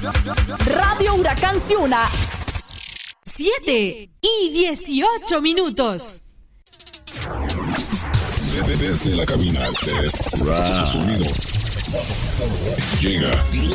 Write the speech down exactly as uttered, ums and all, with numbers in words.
Radio Huracán Ciuna. siete y dieciocho minutos. Desde la cabina de Sonido llega